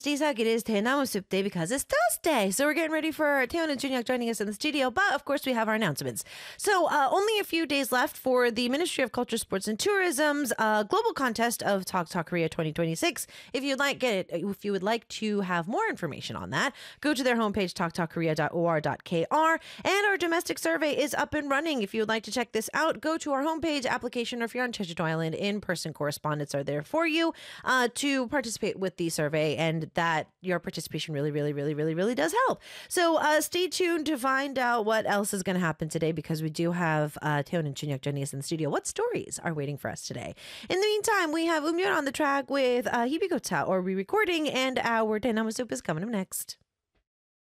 Isak, it is Tenamu Soup Day because it's Thursday. So we're getting ready for Taeyeon and Junhyuk joining us in the studio. But of course, we have our announcements. So only a few days left for the Ministry of Culture, Sports and Tourism's global contest of Talk Talk Korea 2026. If you would like to have more information on that, go to their homepage, talktalkkorea.or.kr. And our domestic survey is up and running. If you would like to check this out, go to our homepage application, or if you're on Jeju Island, in-person correspondents are there for you to participate with the survey, and that your participation really does help. So stay tuned to find out what else is going to happen today, because we do have Taeyeon and Junhyuk joining us in the studio. What stories are waiting for us today? In the meantime, we have Umyeon on the track with Hibigota, or re-recording, and our Dynamo Soup is coming up next.